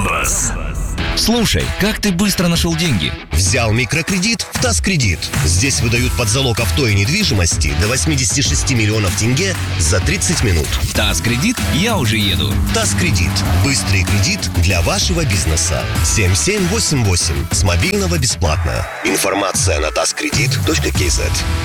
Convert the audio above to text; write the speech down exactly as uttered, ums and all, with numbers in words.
Донбасс. Слушай, как ты быстро нашел деньги? Взял микрокредит в Таскредит. Здесь выдают под залог авто и недвижимости до восемьдесят шесть миллионов тенге за тридцать минут. Таскредит, я уже еду. Таскредит. Быстрый кредит для вашего бизнеса. семь семь восемь восемь. С мобильного бесплатно. Информация на таскредит точка кз.